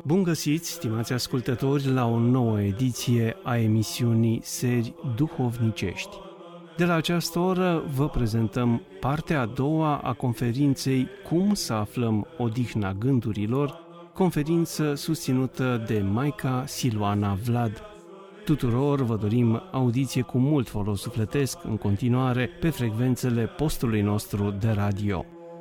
Bun găsit, stimați ascultători, la o nouă ediție a emisiunii Seri Duhovnicești. De la această oră vă prezentăm partea a doua a conferinței Cum să aflăm odihna gândurilor, conferință susținută de Maica Siluana Vlad. Tuturor vă dorim audiție cu mult folos sufletesc în continuare pe frecvențele postului nostru de radio.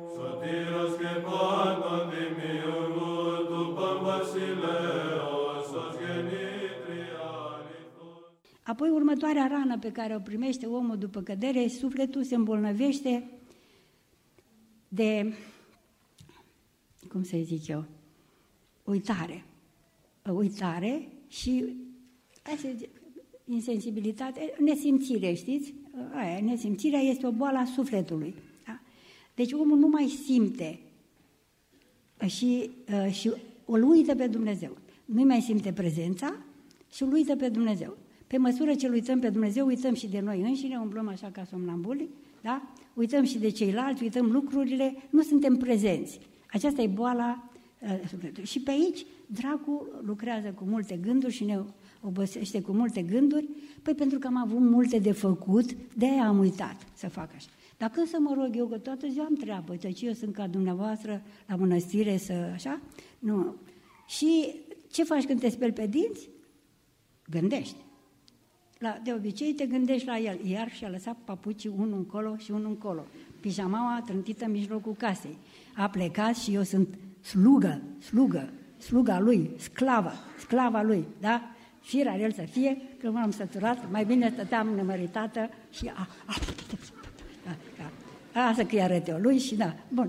Apoi următoarea rană pe care o primește omul după cădere, sufletul se îmbolnăvește de, cum să zic eu, uitare și insensibilitate, nesimțire, știți? Aia, nesimțirea este o boală a sufletului. Da? Deci omul nu mai simte și îl uită pe Dumnezeu. Nu mai simte prezența și îl uită pe Dumnezeu. Pe măsură ce îl uităm pe Dumnezeu, uităm și de noi înșine, umblăm așa ca somnambuli, da? Uităm și de ceilalți, uităm lucrurile, nu suntem prezenți. Aceasta e boala sufletului. Și pe aici, dracul lucrează cu multe gânduri și ne obosește cu multe gânduri, păi pentru că am avut multe de făcut, de-aia am uitat să fac așa. Dar când să mă rog eu, că toată ziua am treabă, deci eu sunt ca dumneavoastră la mănăstire, să așa? Nu. Și ce faci când te speli pe dinți? Gândești. De obicei te gândești la el, iar și-a lăsat papucii unul încolo și unul încolo. Pijamaua trântită în mijlocul casei. A plecat și eu sunt sluga lui, sclava lui, da? Firea el să fie, că m-am săturat, mai bine stăteam nemăritată și asta că arăt lui și da, bun.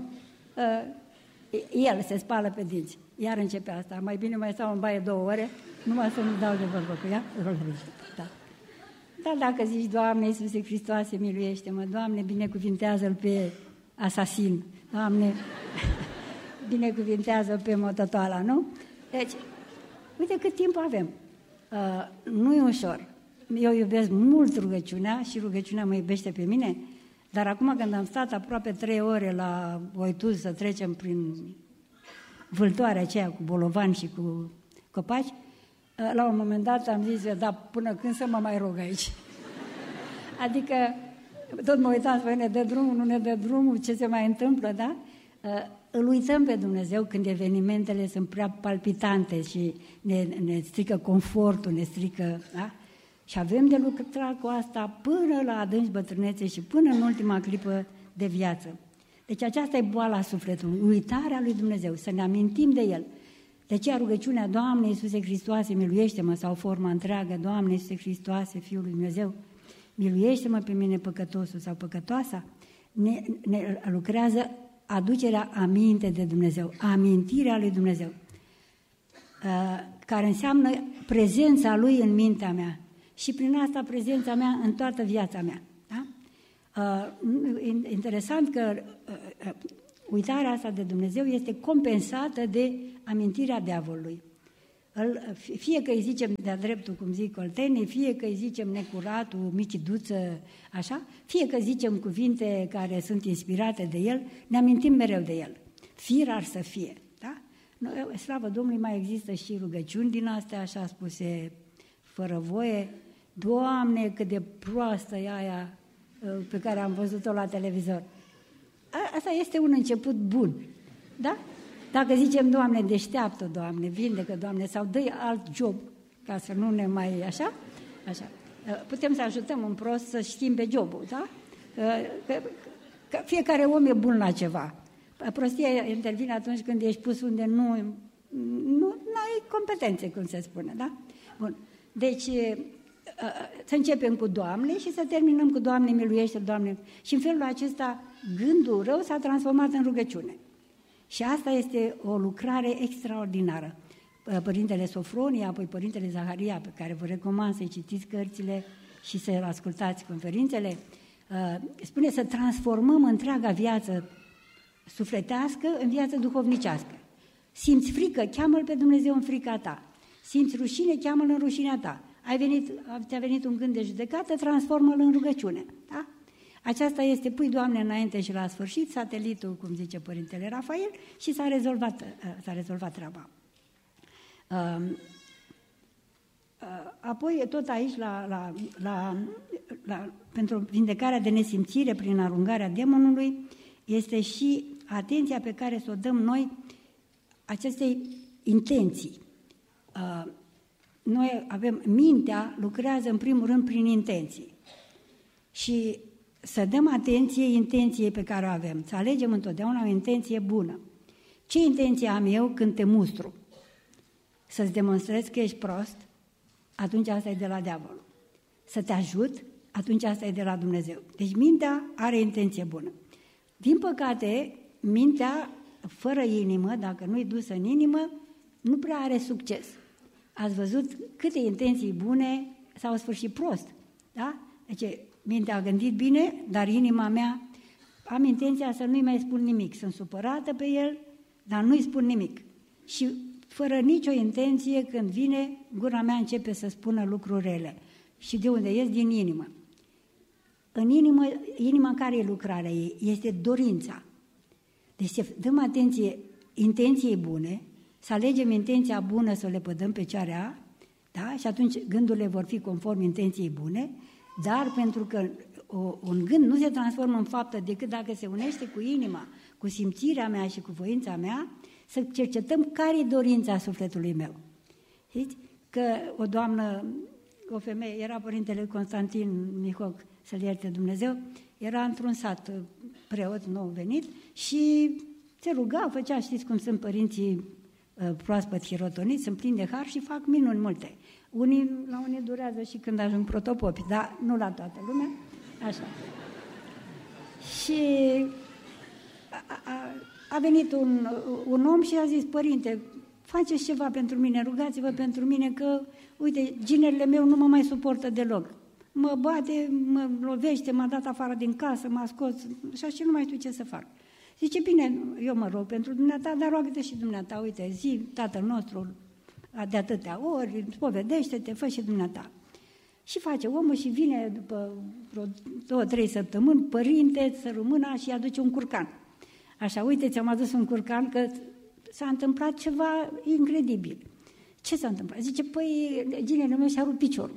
El se spală pe dinți, iar începe asta, mai bine mai stau în baie 2 ore, numai să nu dau de vorbă cu ea, da. Dar dacă zici, Doamne Iisuse Hristoase, miluiește-mă, Doamne, binecuvintează-l pe asasin, Doamne, binecuvintează-l pe motătoala, nu? Deci, uite cât timp avem. Nu e ușor. Eu iubesc mult rugăciunea și rugăciunea mă iubește pe mine, dar acum când am stat aproape 3 ore la Oituz să trecem prin vâltoarea aceea cu bolovani și cu copaci, la un moment dat am zis, da, până când să mă mai rog aici? Adică, tot mă uitam, spune, ne dă drumul, nu ne dă drumul, ce se mai întâmplă, da? Îl uităm pe Dumnezeu când evenimentele sunt prea palpitante și ne strică confortul, ne strică, da? Și avem de lucrat cu asta până la adânci bătrânețe și până în ultima clipă de viață. Deci aceasta e boala sufletului, uitarea lui Dumnezeu, să ne amintim de El. De aceea rugăciunea, Doamne Iisuse Hristoase, miluiește-mă, sau forma întreagă, Doamne Iisuse Hristoase, Fiul lui Dumnezeu, miluiește-mă pe mine păcătosul sau păcătoasa, ne lucrează aducerea aminte de Dumnezeu, amintirea lui Dumnezeu, care înseamnă prezența Lui în mintea mea și prin asta prezența mea în toată viața mea. Da? Interesant că uitarea asta de Dumnezeu este compensată de amintirea diavolului. Fie că îi zicem de-a dreptul, cum zic oltenii, fie că îi zicem necuratul, miciduță, așa, fie că zicem cuvinte care sunt inspirate de el, ne amintim mereu de el. Fir ar să fie. Da? Slavă Domnului, mai există și rugăciuni din astea, așa spuse, fără voie. Doamne, cât de proastă e aia pe care am văzut-o la televizor. Asta este un început bun, da? Dacă zicem, Doamne, deșteaptă, Doamne, vindecă, Doamne, sau dă-i alt job, ca să nu ne mai așa, putem să ajutăm un prost să schimbe jobul, da? Că fiecare om e bun la ceva. Prostia intervine atunci când ești pus unde nu ai competențe, cum se spune, da? Bun. Deci, să începem cu Doamne și să terminăm cu Doamne, miluiește, Doamne. Și în felul acesta, gândul rău s-a transformat în rugăciune. Și asta este o lucrare extraordinară. Părintele Sofronie, apoi Părintele Zaharia, pe care vă recomand să-i citiți cărțile și să ascultați conferințele, spune să transformăm întreaga viață sufletească în viață duhovnicească. Simți frică, cheamă-L pe Dumnezeu în frica ta. Simți rușine, cheamă-L în rușinea ta. Ți-a venit un gând de judecată, transformă-L în rugăciune. Da? Aceasta este, pui Doamne înainte și la sfârșit, satelitul, cum zice Părintele Rafael, și s-a rezolvat treaba. Apoi, tot aici, pentru vindecarea de nesimțire prin aruncarea demonului, este și atenția pe care să o dăm noi acestei intenții. Noi avem, mintea lucrează în primul rând prin intenții. Și să dăm atenție intenției pe care o avem, să alegem întotdeauna o intenție bună. Ce intenție am eu când te mustru? Să-ți demonstrez că ești prost? Atunci asta e de la diavol. Să te ajut? Atunci asta e de la Dumnezeu. Deci mintea are intenție bună. Din păcate, mintea fără inimă, dacă nu-i dusă în inimă, nu prea are succes. Ați văzut câte intenții bune s-au sfârșit prost, da? Deci, mintea a gândit bine, dar inima mea, am intenția să nu-i mai spun nimic. Sunt supărată pe el, dar nu-i spun nimic. Și fără nicio intenție, când vine, gura mea începe să spună lucruri rele. Și de unde ies? Din inimă. În inima care e lucrarea ei? Este dorința. Deci să dăm atenție intenției bune, să alegem intenția bună, să le pădăm pe cea rea, da? Și atunci gândurile vor fi conform intenției bune, dar pentru că un gând nu se transformă în faptă decât dacă se unește cu inima, cu simțirea mea și cu voința mea, să cercetăm care e dorința sufletului meu. Știți? Că o doamnă, o femeie, era părintele Constantin Mihoc, să-l ierte Dumnezeu, era într-un sat preot nou venit și se ruga, făcea, știți cum sunt părinții proaspăt hirotoniți, sunt plini de har și fac minuni multe. La unii durează și când ajung protopopi, dar nu la toată lumea, așa. Și a venit un om și a zis: părinte, faceți ceva pentru mine, rugați-vă pentru mine că, uite, ginerele meu nu mă mai suportă deloc. Mă bate, mă lovește, m-a dat afară din casă, m-a scos, așa, și nu mai știu ce să fac. Zice: bine, eu mă rog pentru dumneata, dar roagă-te și dumneata, uite, zi Tatăl nostru de atâtea ori, spovedește-te, fă și dumneata. Și face omul și vine după vreo 2-3 săptămâni, părinte, să rămână și aduce un curcan. Așa, uite, ți-am adus un curcan că s-a întâmplat ceva incredibil. Ce s-a întâmplat? Zice: păi, ginele meu și-a rupt piciorul.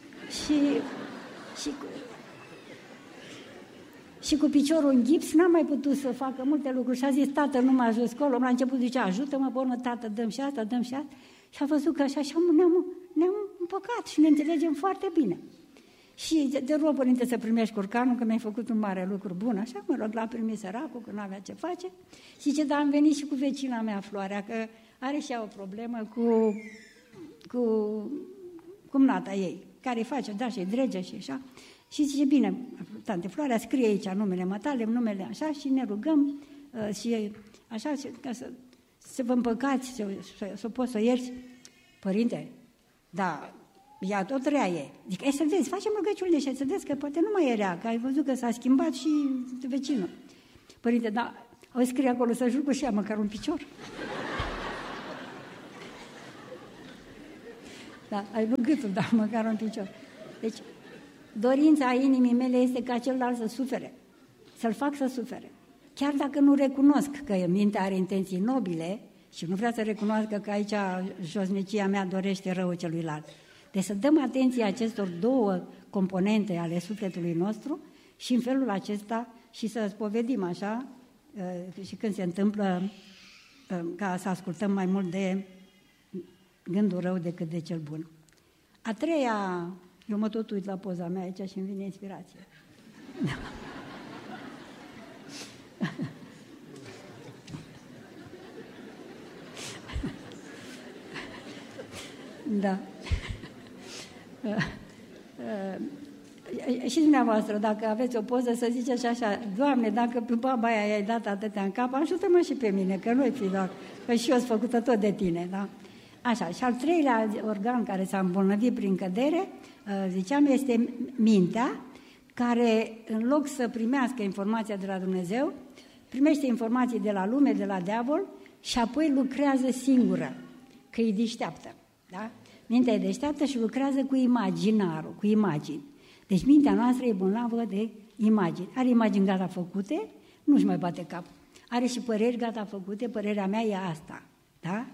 Și cu piciorul în gips n-am mai putut să facă multe lucruri. Și a zis: tată, nu m-a ajuns acolo. La început zicea: ajută-mă, pe urmă, tată, dăm și asta, dăm și asta. Și a văzut că așa ne-am împăcat și ne înțelegem foarte bine. Și te rog, părinte, să primești curcanul, că mi-ai făcut un mare lucru bun. Așa, mă rog, l-a primit săracul, că nu avea ce face. Și zice: dar am venit și cu vecina mea, Floarea, că are și ea o problemă cu cumnata ei, care face, da, și drege și așa. Și zice: bine, tante Floarea, scrie aici numele matale, numele așa, și ne rugăm și așa, ca să vă împăcați, să poți să ierți. Părinte, da, ea tot rea e. Zic: să vezi, facem rugăciune și să vezi că poate nu mai e rea, că ai văzut că s-a schimbat și vecinul. Părinte, da, o scrie acolo să jur cu și ea măcar un picior. Da, ai rugătul, da, măcar un picior. Deci, dorința inimii mele este ca celălalt să sufere, să-l fac să sufere. Chiar dacă nu recunosc că mintea are intenții nobile și nu vrea să recunoască că aici josnicia mea dorește răul celuilalt. Deci să dăm atenție acestor două componente ale sufletului nostru și în felul acesta și să spovedim așa și când se întâmplă ca să ascultăm mai mult de gândul rău decât de cel bun. A treia, eu mă tot uit la poza mea aici și îmi vine inspirație. Da. Și dumneavoastră, dacă aveți o poză, să ziceți așa: Doamne, dacă pe baba aia i-ai dat atâtea în cap, ajută-mă și pe mine, că nu-i fi doar, că și eu sunt făcută tot de tine, da? Așa, și al treilea organ care s-a îmbolnăvit prin cădere, ziceam, este mintea, care în loc să primească informația de la Dumnezeu, primește informații de la lume, de la diavol și apoi lucrează singură, că e deșteaptă, da? Mintea e deșteaptă și lucrează cu imaginarul, cu imagini. Deci mintea noastră e bolnavă de imagini. Are imagini gata făcute, nu-și mai bate cap. Are și păreri gata făcute, părerea mea e asta, da?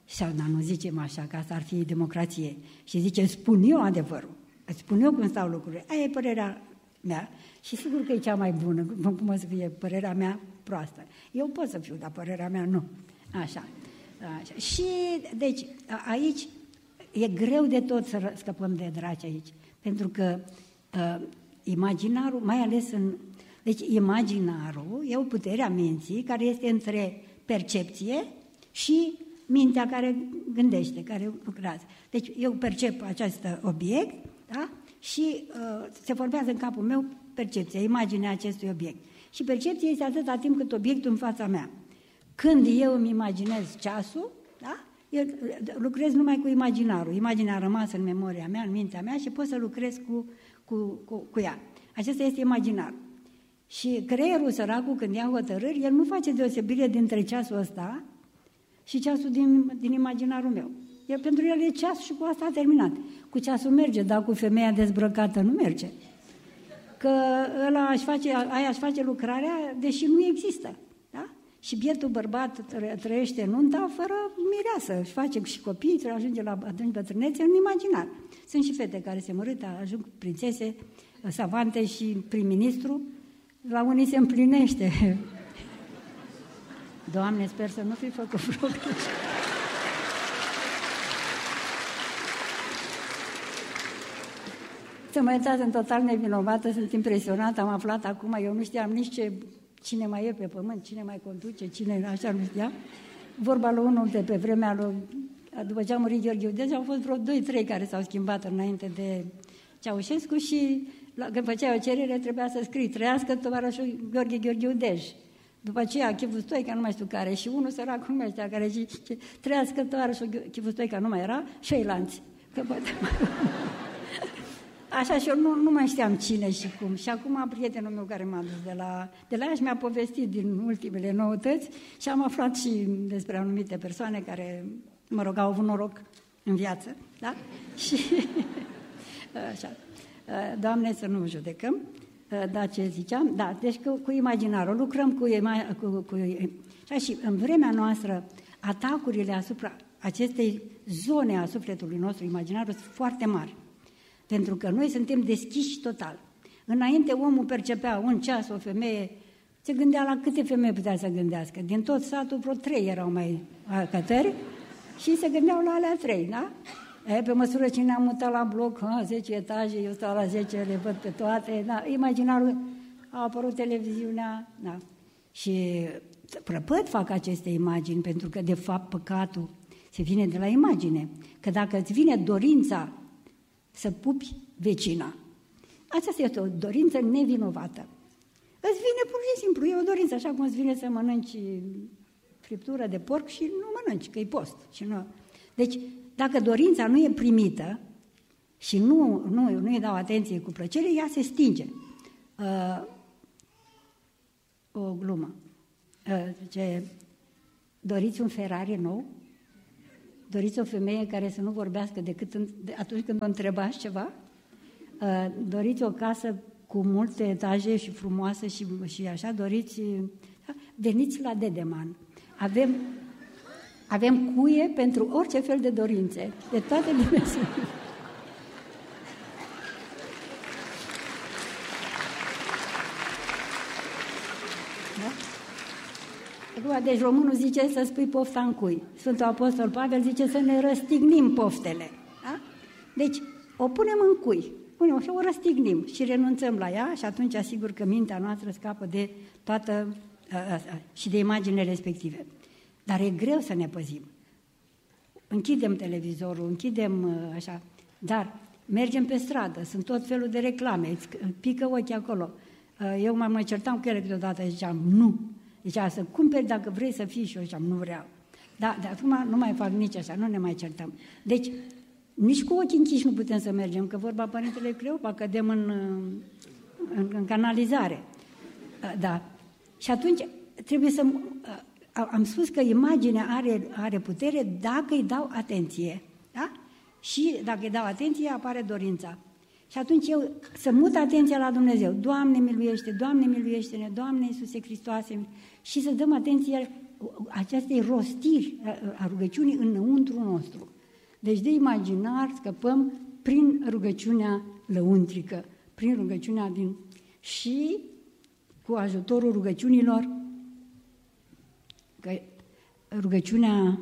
Dar nu zicem așa, că asta ar fi democrație. Și zice, spun eu adevărul, îți spun eu cum stau lucrurile. Aia e părerea mea. Și sigur că e cea mai bună, cum o să fie părerea mea proastă. Eu pot să fiu, dar părerea mea nu. Așa. Și, deci, aici e greu de tot să scăpăm de draci aici. Pentru că imaginarul, mai ales Deci, imaginarul e o putere a minții care este între percepție și mintea care gândește, care lucrează. Deci, eu percep acest obiect, da? Și se formează în capul meu percepția, imaginea acestui obiect. Și percepția este atâta timp cât obiectul în fața mea. Când eu îmi imaginez ceasul, da? Eu lucrez numai cu imaginarul. Imaginea a rămas în memoria mea, în mintea mea și pot să lucrez cu ea. Acesta este imaginarul. Și creierul săracul, când ia hotărâri, el nu face deosebire dintre ceasul ăsta și ceasul din imaginarul meu. Pentru el e ceas și cu asta a terminat. Cu ceasul merge, dar cu femeia dezbrăcată nu merge. Că aia își face lucrarea, deși nu există. Da? Și bietul bărbat trăiește nunta fără mireasă. Își face și copii, ajunge la adânci bătrânețe în imaginar. Sunt și fete care se mărâtă, ajung prințese, savante și prim-ministru. La unii se împlinește. Doamne, sper să nu fi făcut vreo greșeală. Să mă iertați, sunt total nevinovată, sunt impresionată, am aflat acum, eu nu știam nici cine mai e pe pământ, cine mai conduce, cine așa nu știam. Vorba lui unul de pe vremea lui, după ce a murit Gheorghe Udej, au fost vreo 2-3 care s-au schimbat înainte de Ceaușescu și când făceai o cerere trebuia să scrii trăiască tovarășul Gheorghe Udej. După aceea Chivu Stoica, nu mai știu care, și unul sărac, nu mai știa care zice trăiască tovarășul Chivu Stoica, nu mai era, Șeilanți. Așa și eu nu mai știam cine și cum. Și acum prietenul meu care m-a dus de la Iași mi-a povestit din ultimele noutăți și am aflat și despre anumite persoane care, mă rog, au avut noroc în viață, da? Și așa. Doamne, să nu judecăm, da, ce ziceam? Da, deci cu imaginarul, lucrăm cu și în vremea noastră, atacurile asupra acestei zone a sufletului nostru, imaginarul, sunt foarte mari. Pentru că noi suntem deschiși total. Înainte omul percepea un ceas, o femeie, se gândea la câte femei putea să gândească. Din tot satul, vreo 3 erau mai cătări și se gândeau la alea 3, da? Pe măsură ce ne-am mutat la bloc, 10 etaje, eu stau la 10, le văd pe toate, da? Imaginarul, a apărut televiziunea, da? Și prăpăt fac aceste imagini, pentru că, de fapt, păcatul se vine de la imagine. Că dacă îți vine dorința să pupi vecina, aceasta este o dorință nevinovată. Îți vine pur și simplu, e o dorință, așa cum îți vine să mănânci friptură de porc și nu mănânci, că e post. Și nu. Deci, dacă dorința nu e primită și nu îi dau atenție cu plăcere, ea se stinge. O glumă. Doriți un Ferrari nou? Doriți o femeie care să nu vorbească decât atunci când o întrebați ceva? Doriți o casă cu multe etaje și frumoasă și așa? Doriți... Da? Veniți la Dedeman. Avem cuie pentru orice fel de dorințe, de toate dimensiunile. Da? Deci românul zice să spui pofta în cui. Sfântul Apostol Pavel zice să ne răstignim poftele. Da? Deci o punem în cui, și o răstignim și renunțăm la ea și atunci asigur că mintea noastră scapă de toată și de imaginile respective. Dar e greu să ne păzim. Închidem televizorul, închidem așa, dar mergem pe stradă, sunt tot felul de reclame, îți pică ochii acolo. Eu mă certam cu ele câteodată, ziceam, nu. Zicea să cumperi dacă vrei să fii și eu ziceam, nu vreau. Da, de acum nu mai fac nici așa, nu ne mai certăm. Deci, nici cu ochii închiși nu putem să mergem, că vorba Părintele Cleopa, cădem în canalizare. Da. Și atunci trebuie să... Am spus că imaginea are putere dacă îi dau atenție. Da? Și dacă îi dau atenție, apare dorința. Și atunci eu să mut atenția la Dumnezeu. Doamne miluiește, Doamne miluiește-ne, Doamne Iisuse Hristoase, și să dăm atenție acestei rostiri a rugăciunii înăuntru nostru. Deci de imaginar scăpăm prin rugăciunea lăuntrică, prin rugăciunea și cu ajutorul rugăciunilor, că rugăciunea,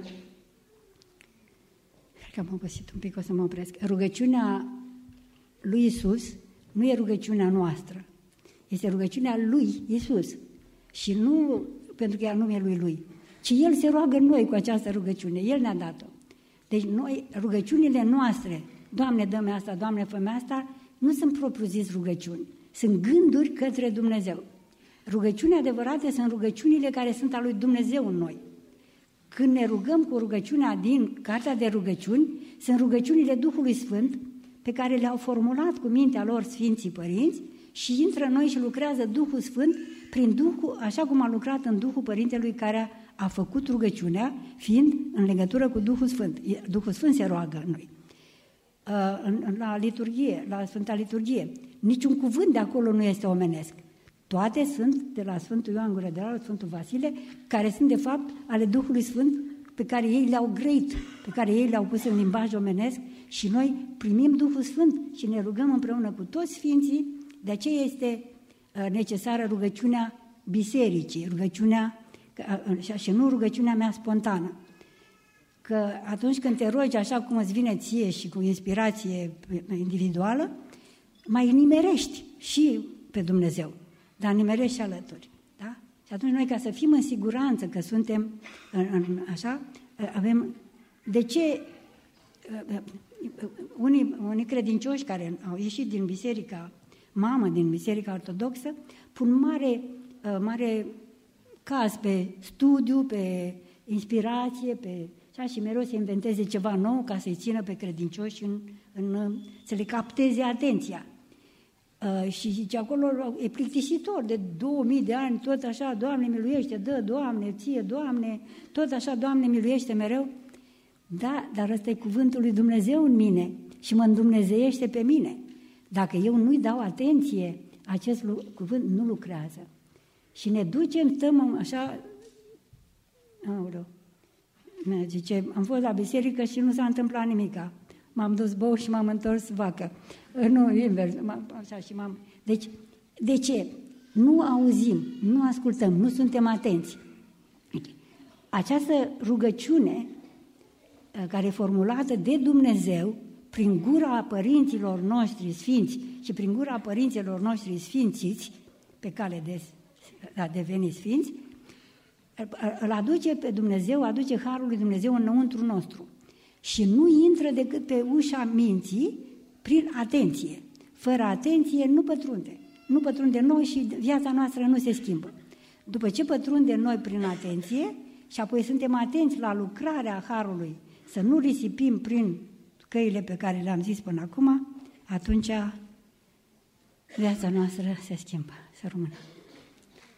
cred că am obosit un pic, o să mă opresc, rugăciunea lui Iisus nu e rugăciunea noastră, este rugăciunea lui Iisus și nu pentru că e al numelui Lui, ci El se roagă în noi cu această rugăciune, El ne-a dat-o. Deci noi, rugăciunile noastre, Doamne, dă-mi asta, Doamne, fă-mi asta, nu sunt propriu-zis rugăciuni, sunt gânduri către Dumnezeu. Rugăciunile adevărate sunt rugăciunile care sunt a lui Dumnezeu în noi. Când ne rugăm cu rugăciunea din Cartea de Rugăciuni, sunt rugăciunile Duhului Sfânt pe care le-au formulat cu mintea lor Sfinții Părinți și intră în noi și lucrează Duhul Sfânt prin Duhul, așa cum a lucrat în Duhul Părintelui care a făcut rugăciunea, fiind în legătură cu Duhul Sfânt. Duhul Sfânt se roagă în noi. La liturghie, la Sfânta Liturghie, niciun cuvânt de acolo nu este omenesc. Toate sunt de la Sfântul Ioan Gură de Aur, Sfântul Vasile, care sunt de fapt ale Duhului Sfânt, pe care ei le-au grăit, pe care ei le-au pus în limbaj omenesc și noi primim Duhul Sfânt și ne rugăm împreună cu toți Sfinții. De aceea este necesară rugăciunea bisericii, rugăciunea, și nu rugăciunea mea spontană. Că atunci când te rogi așa cum îți vine ție și cu inspirație individuală, mai nimerești și pe Dumnezeu, dar nimerești și alături. Da? Și atunci noi, ca să fim în siguranță că suntem așa, avem... De ce unii credincioși care au ieșit din biserica mamă, din biserica ortodoxă, pun mare caz pe studiu, pe inspirație, și mereu să inventeze ceva nou ca să-i țină pe credincioși să le capteze atenția. Și zice, acolo e plictisitor, de 2000 de ani, tot așa, Doamne miluiește, dă, Doamne, ție, Doamne, tot așa, Doamne miluiește mereu. Da, dar ăsta e cuvântul lui Dumnezeu în mine și mă îndumnezeiește pe mine. Dacă eu nu-i dau atenție, acest cuvânt nu lucrează. Și ne ducem, stăm așa, zice, am fost la biserică și nu s-a întâmplat nimica. M-am dus bou și m-am întors vacă. Nu, invers. Așa, și Deci, de ce? Nu auzim, nu ascultăm, nu suntem atenți. Această rugăciune, care e formulată de Dumnezeu, prin gura părinților noștri sfinți și prin gura părinților noștri sfințiți, pe cale de a deveni sfinți, îl aduce pe Dumnezeu, aduce harul lui Dumnezeu înăuntru nostru. Și nu intră decât pe ușa minții prin atenție. Fără atenție nu pătrunde. Nu pătrunde noi și viața noastră nu se schimbă. După ce pătrunde noi prin atenție și apoi suntem atenți la lucrarea harului, să nu risipim prin căile pe care le-am zis până acum, atunci viața noastră se schimbă. Să rămână.